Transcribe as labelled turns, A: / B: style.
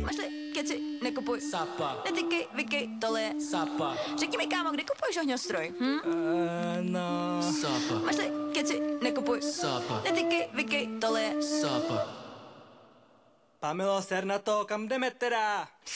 A: Mařli, keci, nekupuj.
B: Sapa.
A: Netyky, Vicky, tohle je.
B: Sapa.
A: Řekni mi, kámo, kde kupuješ ohňostroj?
B: No. Sapa.
A: Mařli, keci, nekupuj.
B: Sapa.
A: Netyky, Vicky, tohle je.
B: Sapa.
C: Pamelo, ser na to, kam jdeme teda?